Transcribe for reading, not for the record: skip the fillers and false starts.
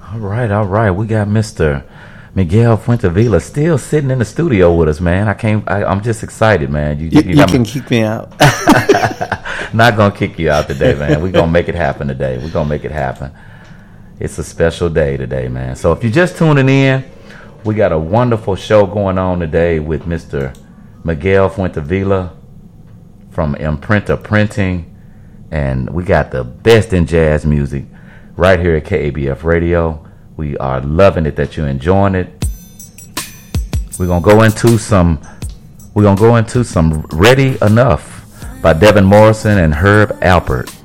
All right. We got Mr. Miguel Fuentevilla still sitting in the studio with us, man. I'm just excited, man. You can kick me out. Not gonna kick you out today, man. We're gonna make it happen today. We're gonna make it happen. It's a special day today, man. So if you're just tuning in, we got a wonderful show going on today with Mr. Miguel Fuentevilla from Imprenta Printing, and we got the best in jazz music right here at KABF Radio. We are loving it that you're enjoying it. We're gonna go into some Ready Enough by Devin Morrison and Herb Alpert.